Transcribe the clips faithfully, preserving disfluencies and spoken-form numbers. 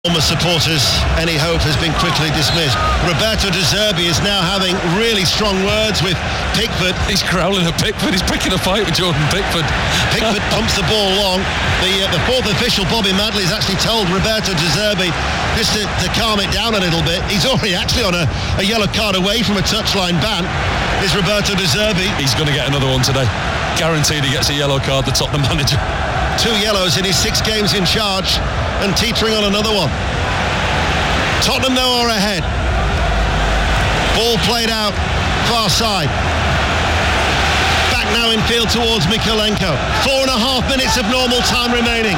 Former supporters, any hope has been quickly dismissed. Roberto De Zerbi is now having really strong words with Pickford. He's growling at Pickford. He's picking a fight with Jordan Pickford. Pickford pumps the ball long. The, uh, the fourth official, Bobby Madley, has actually told Roberto De Zerbi just to, to calm it down a little bit. He's already actually on a, a yellow card away from a touchline ban. Is Roberto De Zerbi. He's going to get another one today. Guaranteed he gets a yellow card, the Tottenham manager. Two yellows in his six games in charge and teetering on another one. Tottenham though are ahead. Ball played out far side. Back now in field towards Mykolenko. Four and a half minutes of normal time remaining.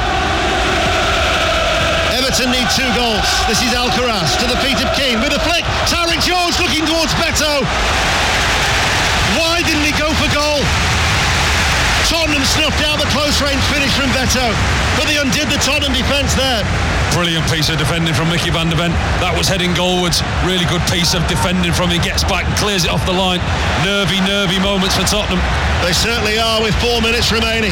Everton need two goals. This is Alcaraz to the feet of Keane with a flick. Tariq George looking towards Beto. Why didn't he go for goal? Tottenham snuffed out the close-range finish from Beto, but they undid the Tottenham defence there. Brilliant piece of defending from Mickey van de Ven. That was heading goalwards. Really good piece of defending from him. He gets back, clears it off the line. Nervy, nervy moments for Tottenham. They certainly are with four minutes remaining.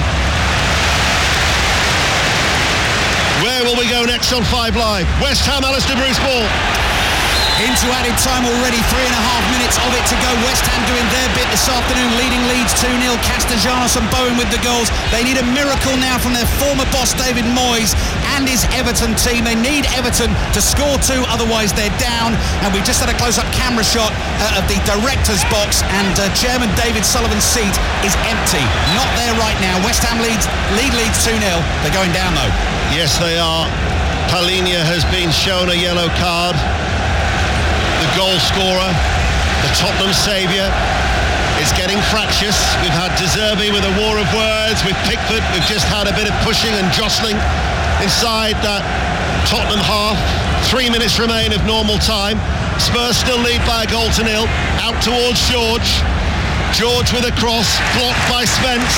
Where will we go next on Five Live? West Ham, Alistair Bruce Ball. Into added time already, three and a half minutes of it to go. West Ham doing their bit this afternoon, leading Leeds two nil. Castellanos and Bowen with the goals. They need a miracle now from their former boss David Moyes and his Everton team. They need Everton to score two, otherwise they're down. And we just had a close-up camera shot uh, of the director's box, and uh, Chairman David Sullivan's seat is empty. Not there right now. West Ham leads, lead Leeds two nil. They're going down though. Yes, they are. Palhinha has been shown a yellow card. The goal scorer, the Tottenham saviour, is getting fractious. We've had De Zerbi with a war of words with Pickford. We've just had a bit of pushing and jostling inside that Tottenham half. Three minutes remain of normal time. Spurs still lead by a goal to nil. Out towards George. George with a cross, blocked by Spence.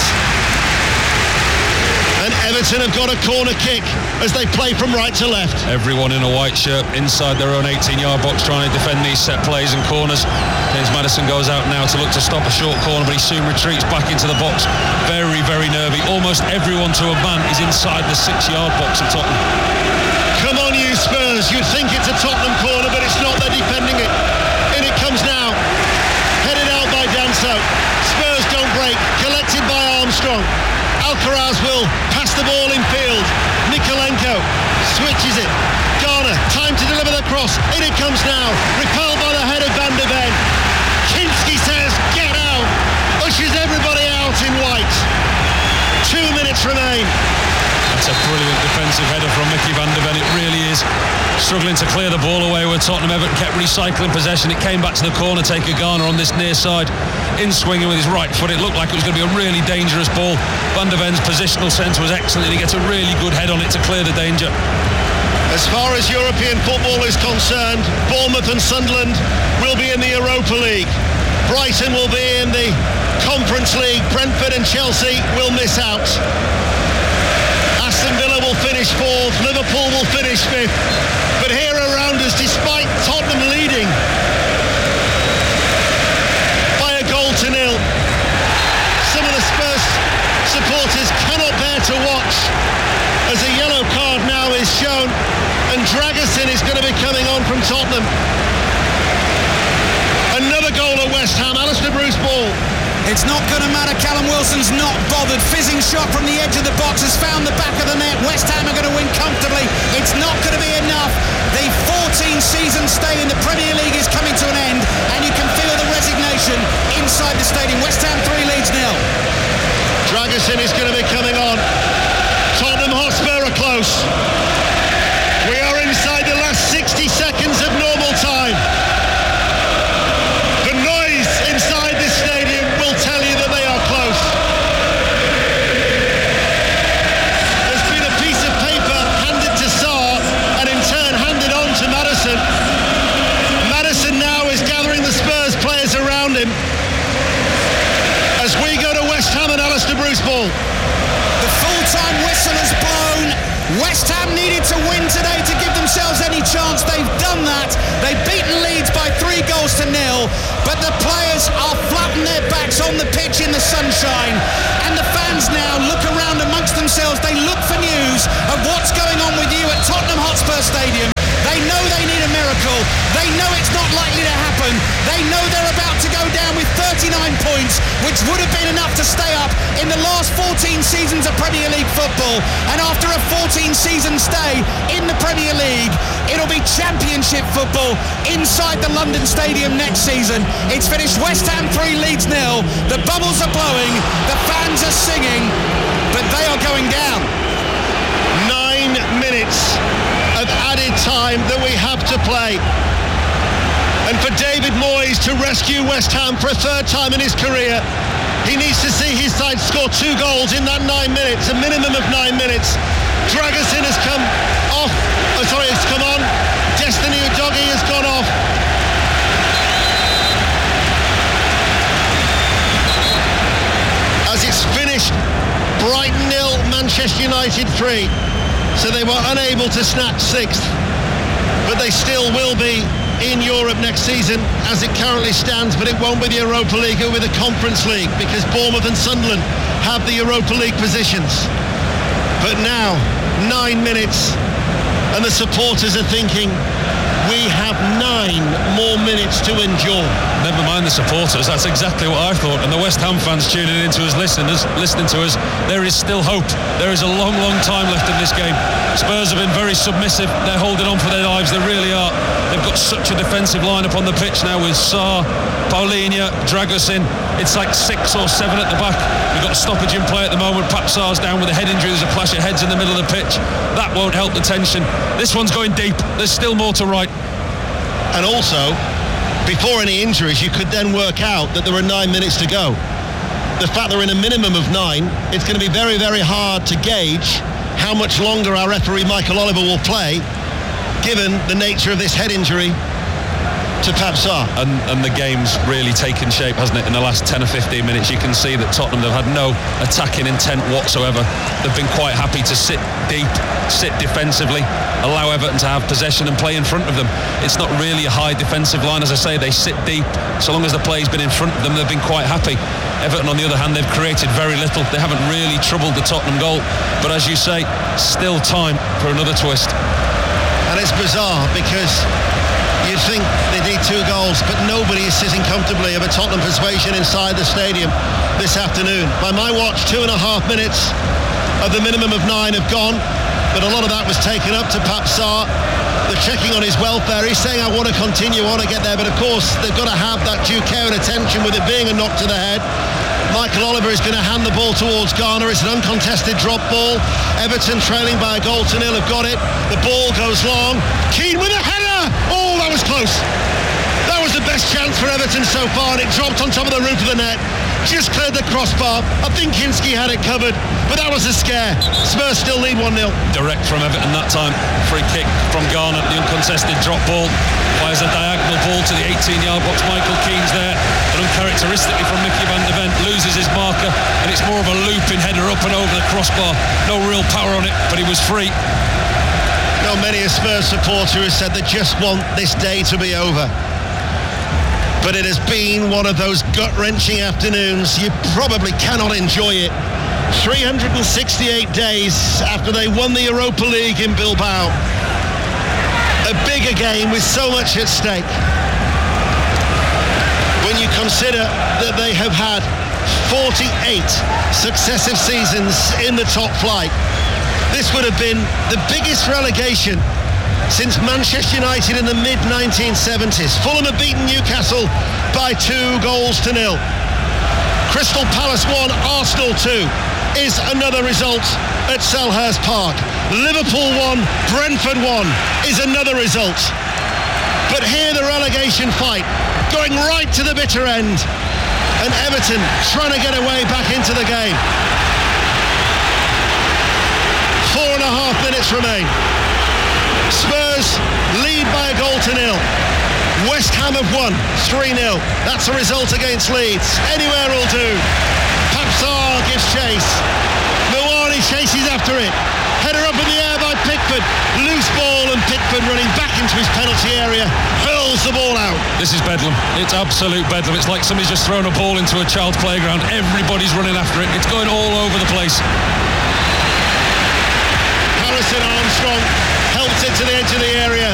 And Everton have got a corner kick as they play from right to left. Everyone in a white shirt inside their own eighteen-yard box trying to defend these set plays and corners. James Maddison goes out now to look to stop a short corner, but he soon retreats back into the box. Very, very nervy. Almost everyone to a man is inside the six-yard box of Tottenham. Come on, you Spurs. You'd think it's a Tottenham corner, but it's not. They're defending it. In it comes now. Headed out by Danso. Spurs don't break. Collected by Armstrong. Alcaraz will pass the ball in field. Mykolenko switches it. Garner, time to deliver the cross. In it comes now. Repelled by the head of Van de Ven. Kinski says, get out. Ushers everybody out in white. Two minutes remain. That's a brilliant defensive header from Mickey van de Ven. It really is. Struggling to clear the ball away where Tottenham. Everton kept recycling possession. It came back to the corner. Taker Garner on this near side. In swinging with his right foot. It looked like it was going to be a really dangerous ball. Van de Ven's positional sense was excellent. He gets a really good head on it to clear the danger. As far as European football is concerned, Bournemouth and Sunderland will be in the Europa League. Brighton will be in the Conference League. Brentford and Chelsea will miss out. Aston Villa will finish fourth. Liverpool will finish fifth. But here around us, despite Tottenham leading by a goal to nil, some of the Spurs supporters cannot bear to watch as a yellow card now is shown, and Dragusin is going to be coming on from Tottenham. Another goal at West Ham. Alistair Bruce Ball. It's not going to matter. Callum Wilson's not bothered. Fizzing shot from the edge of the box has found the back of the net. West Ham are going to win comfortably. It's not going to be enough. The fourteen season stay in the Premier League is coming to an end, and you can feel the resignation inside the stadium. West Ham three, Leeds nil. Dragusin is going to be coming on. Tottenham Hotspur are close. We are inside the last sixty seconds of normal time. The noise inside this stadium will tell you that they are close. There's been a piece of paper handed to Sarr and in turn handed on to Maddison. Maddison now is gathering the Spurs players around him as we go to West Ham and Alistair Bruce Ball. The full-time whistle has blown. West Ham needed to win today to give themselves any chance. They've done that. They've beaten Leeds by three goals to nil. but the players are flat on their backs on the pitch in the sunshine, and the fans now look around amongst themselves. They look for news of what's going on with you at Tottenham Hotspur Stadium. They know they need a miracle. They know it's not likely to happen. They know they're about to go down with thirty-nine points, which would have been enough to stay up in the last fourteen seasons of Premier League football. And after a fourteen season stay in the Premier League, it'll be Championship football inside the London Stadium next season. It's finished West Ham three, Leeds nil. The bubbles are blowing, the fans are singing, but they are going down. Nine minutes of added time that we have to play. And for David Moyes to rescue West Ham for a third time in his career, he needs to see his side score two goals in that nine minutes, a minimum of nine minutes. Dragusin has come off, oh sorry, it's come on. Destiny Udogie has gone off. As it's finished, Brighton nil, Manchester United three. So they were unable to snatch sixth, but they still will be in Europe next season as it currently stands, but it won't be the Europa League, it will be the Conference League, because Bournemouth and Sunderland have the Europa League positions. But now, nine minutes, and the supporters are thinking, we have nine more minutes to endure. Never mind the supporters, that's exactly what I thought. And the West Ham fans tuning in to us, listening, listening to us, there is still hope. There is a long, long time left in this game. Spurs have been very submissive. They're holding on for their lives, they really are. They've got such a defensive lineup on the pitch now with Sarr, Paulinho, Dragusin. It's like six or seven at the back. We've got a stoppage in play at the moment. Pap Sarr's down with a head injury. There's a clash of heads in the middle of the pitch. That won't help the tension. This one's going deep. There's still more to write. And also, before any injuries, you could then work out that there are nine minutes to go. The fact they're in a minimum of nine, it's going to be very, very hard to gauge how much longer our referee Michael Oliver will play, given the nature of this head injury to Pap Sarr. And, and the game's really taken shape, hasn't it? In the last ten or fifteen minutes, you can see that Tottenham have had no attacking intent whatsoever. They've been quite happy to sit deep, sit defensively, allow Everton to have possession and play in front of them. It's not really a high defensive line, as I say. They sit deep. So long as the play's been in front of them, they've been quite happy. Everton, on the other hand, they've created very little. They haven't really troubled the Tottenham goal. But as you say, still time for another twist. And it's bizarre because you'd think they need two goals, but nobody is sitting comfortably of a Tottenham persuasion inside the stadium this afternoon. By my watch, two and a half minutes of the minimum of nine have gone, but a lot of that was taken up to Pap Sarr. They're checking on his welfare. He's saying, I want to continue, I want to get there, but of course they've got to have that due care and attention with it being a knock to the head. Michael Oliver is going to hand the ball towards Garner. It's an uncontested drop ball. Everton trailing by a goal to nil have got it. The ball goes long. Keane with a header! Oh, that was close. That was the best chance for Everton so far, and it dropped on top of the roof of the net. Just cleared the crossbar. I think Kinski had it covered, but that was a scare. Spurs still lead one nil. Direct from Everton that time. Free kick from Garner. The uncontested drop ball. Fires a diagonal ball to the eighteen-yard box. Michael Keane's there. And uncharacteristically from Mickey van de Ven, loses his marker, and it's more of a looping header up and over the crossbar. No real power on it, but he was free. You know, many a Spurs supporter has said they just want this day to be over. But it has been one of those gut-wrenching afternoons. You probably cannot enjoy it. three hundred sixty-eight days after they won the Europa League in Bilbao. A bigger game with so much at stake. When you consider that they have had forty-eight successive seasons in the top flight. This would have been the biggest relegation since Manchester United in the mid nineteen seventies. Fulham have beaten Newcastle by two goals to nil. Crystal Palace one, Arsenal two is another result at Selhurst Park. Liverpool one, Brentford one is another result. But here the relegation fight going right to the bitter end, and Everton trying to get away back into the game. Four and a half minutes remain. Spurs lead by a goal to nil. West Ham have won three nil. That's a result against Leeds. Anywhere will do. Pap Sarr gives chase. Mawani chases after it. Header up in the air by Pickford. Loose ball, and Pickford running back into his penalty area, hurls the ball out. This is bedlam. It's absolute bedlam. It's like somebody's just thrown a ball into a child's playground. Everybody's running after it. It's going all over the place. Harrison Armstrong helps it to the edge of the area.